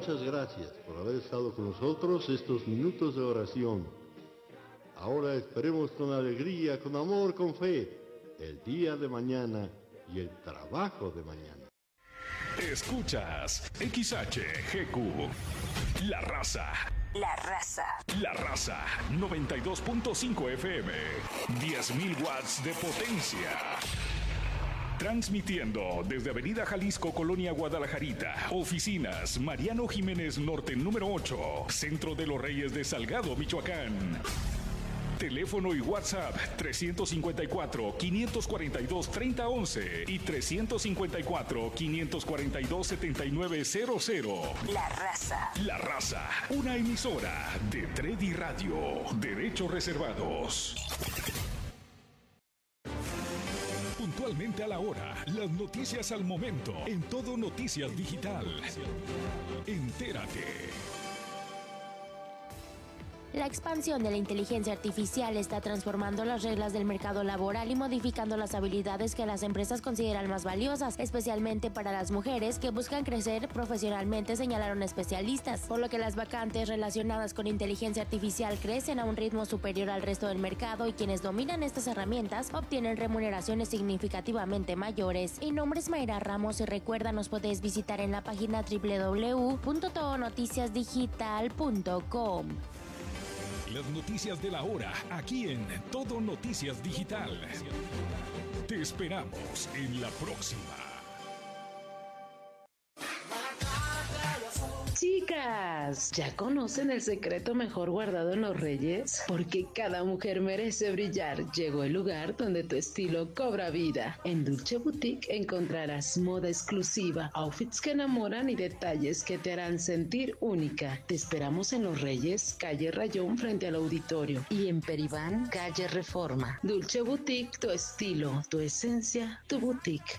muchas gracias por haber estado con nosotros estos minutos de oración. Ahora esperemos con alegría, con amor, con fe, el día de mañana y el trabajo de mañana. Escuchas XHGQ, La Raza. La Raza. La Raza, 92.5 FM, 10.000 watts de potencia. Transmitiendo desde Avenida Jalisco, Colonia Guadalajarita. Oficinas Mariano Jiménez Norte, número 8. Centro de los Reyes de Salgado, Michoacán. Teléfono y WhatsApp 354-542-3011 y 354-542-7900. La Raza. La Raza, una emisora de Tredi Radio. Derechos reservados. Puntualmente a la hora, las noticias al momento, en Todo Noticias Digital. Entérate. La expansión de la inteligencia artificial está transformando las reglas del mercado laboral y modificando las habilidades que las empresas consideran más valiosas, especialmente para las mujeres que buscan crecer profesionalmente, señalaron especialistas, por lo que las vacantes relacionadas con inteligencia artificial crecen a un ritmo superior al resto del mercado y quienes dominan estas herramientas obtienen remuneraciones significativamente mayores. Mi nombre es Mayra Ramos y recuerda, nos podés visitar en la página www.todonoticiasdigital.com. Las noticias de la hora, aquí en Todo Noticias Digital. Te esperamos en la próxima. Chicas, ¿ya conocen el secreto mejor guardado en los Reyes? Porque cada mujer merece brillar. Llegó el lugar donde tu estilo cobra vida. En Dulce Boutique encontrarás moda exclusiva, outfits que enamoran y detalles que te harán sentir única. Te esperamos en Los Reyes, calle Rayón frente al auditorio, y en Peribán, calle Reforma. Dulce Boutique, tu estilo, tu esencia, tu boutique.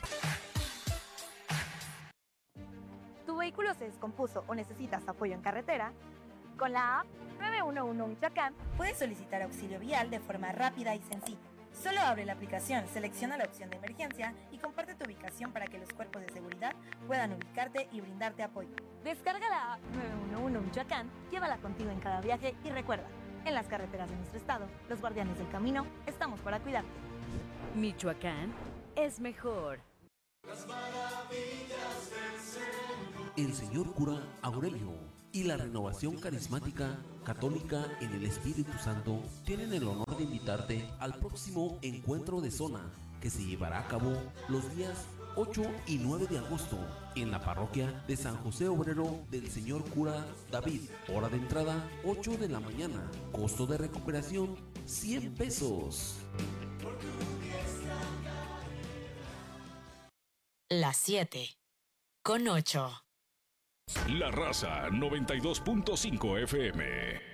¿Tu vehículo se descompuso o necesitas apoyo en carretera? Con la app 911 Michoacán puedes solicitar auxilio vial de forma rápida y sencilla. Solo abre la aplicación, selecciona la opción de emergencia y comparte tu ubicación para que los cuerpos de seguridad puedan ubicarte y brindarte apoyo. Descarga la app 911 Michoacán, llévala contigo en cada viaje y recuerda, en las carreteras de nuestro estado, los guardianes del camino, estamos para cuidarte. Michoacán es mejor. Las maravillas del Señor. El señor cura Aurelio y la Renovación Carismática Católica en el Espíritu Santo tienen el honor de invitarte al próximo encuentro de zona que se llevará a cabo los días 8 y 9 de agosto en la parroquia de San José Obrero del señor cura David. Hora de entrada 8 de la mañana. Costo de recuperación 100 pesos. Las 7:08. La Raza 92.5 FM.